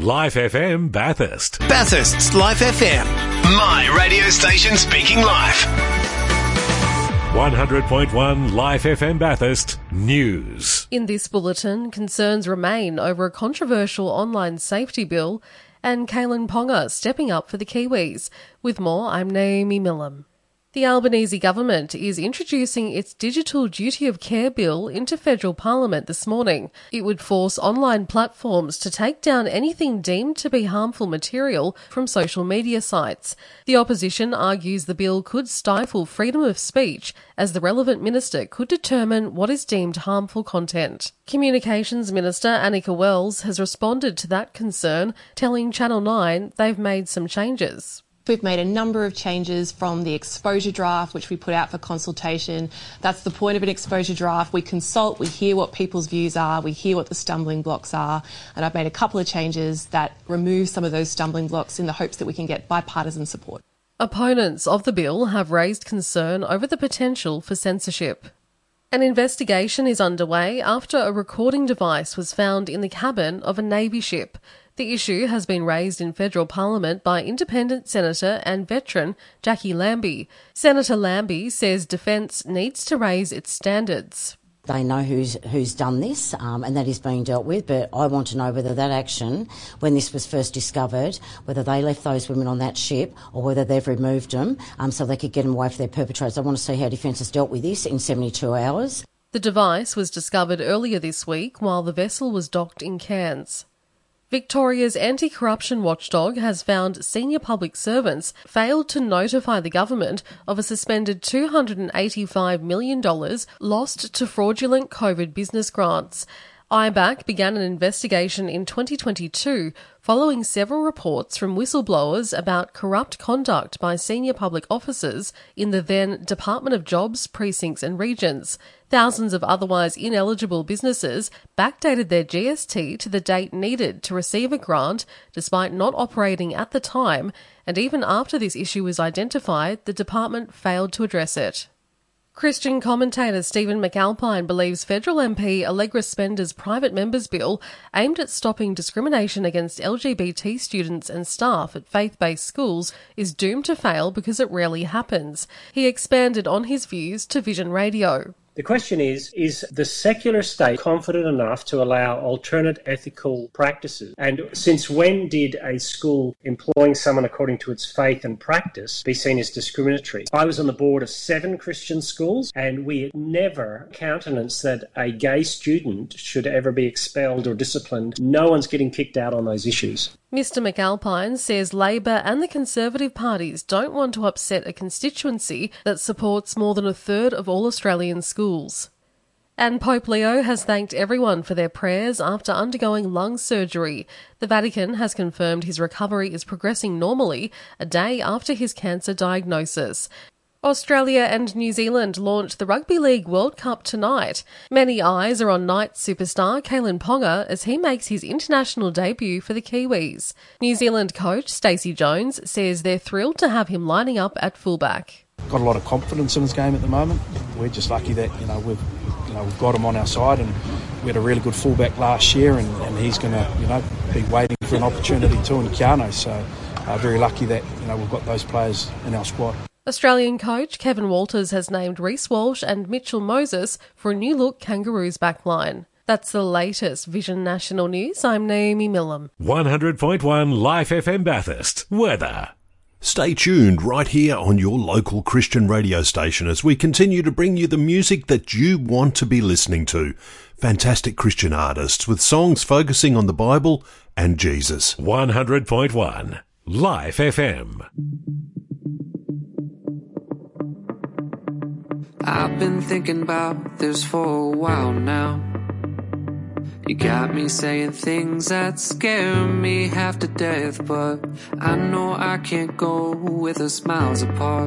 Life FM Bathurst. Bathurst's Life FM. My radio station speaking life. 100.1 Life FM Bathurst News. In this bulletin, concerns remain over a controversial online safety bill and Kalyn Ponga stepping up for the Kiwis. With more, I'm Naomi Millam. The Albanese government is introducing its Digital Duty of Care bill into federal parliament this morning. It would force online platforms to take down anything deemed to be harmful material from social media sites. The opposition argues the bill could stifle freedom of speech, as the relevant minister could determine what is deemed harmful content. Communications Minister Annika Wells has responded to that concern, telling Channel 9 they've made some changes. We've made a number of changes from the exposure draft, which we put out for consultation. That's the point of an exposure draft. We consult, we hear what people's views are, we hear what the stumbling blocks are, and I've made a couple of changes that remove some of those stumbling blocks in the hopes that we can get bipartisan support. Opponents of the bill have raised concern over the potential for censorship. An investigation is underway after a recording device was found in the cabin of a Navy ship. The issue has been raised in federal parliament by independent senator and veteran Jackie Lambie. Senator Lambie says defence needs to raise its standards. They know who's done this, and that is being dealt with, but I want to know whether that action, when this was first discovered, whether they left those women on that ship or whether they've removed them so they could get them away from their perpetrators. I want to see how Defence has dealt with this in 72 hours. The device was discovered earlier this week while the vessel was docked in Cairns. Victoria's anti-corruption watchdog has found senior public servants failed to notify the government of a suspended $285 million lost to fraudulent COVID business grants. IBAC began an investigation in 2022 following several reports from whistleblowers about corrupt conduct by senior public officers in the then Department of Jobs, Precincts and Regions. Thousands of otherwise ineligible businesses backdated their GST to the date needed to receive a grant despite not operating at the time, and even after this issue was identified, the department failed to address it. Christian commentator Stephen McAlpine believes federal MP Allegra Spender's private members bill aimed at stopping discrimination against LGBT students and staff at faith-based schools is doomed to fail because it rarely happens. He expanded on his views to Vision Radio. The question is the secular state confident enough to allow alternate ethical practices? And since when did a school employing someone according to its faith and practice be seen as discriminatory? I was on the board of 7 Christian schools, and we never countenanced that a gay student should ever be expelled or disciplined. No one's getting kicked out on those issues. Mr McAlpine says Labor and the Conservative parties don't want to upset a constituency that supports more than a third of all Australian schools. And Pope Leo has thanked everyone for their prayers after undergoing lung surgery. The Vatican has confirmed his recovery is progressing normally a day after his cancer diagnosis. Australia and New Zealand launch the Rugby League World Cup tonight. Many eyes are on night superstar Kalyn Ponga as he makes his international debut for the Kiwis. New Zealand coach Stacey Jones says they're thrilled to have him lining up at fullback. Got a lot of confidence in his game at the moment. We're just lucky that we've got him on our side, and we had a really good fullback last year, and he's going to be waiting for an opportunity too in Keano. So very lucky that we've got those players in our squad. Australian coach Kevin Walters has named Reece Walsh and Mitchell Moses for a new-look Kangaroos backline. That's the latest Vision National News. I'm Naomi Millam. 100.1 Life FM Bathurst. Weather. Stay tuned right here on your local Christian radio station as we continue to bring you the music that you want to be listening to. Fantastic Christian artists with songs focusing on the Bible and Jesus. 100.1 Life FM. I've been thinking about this for a while now. You got me saying things that scare me half to death, but I know I can't go with us miles apart.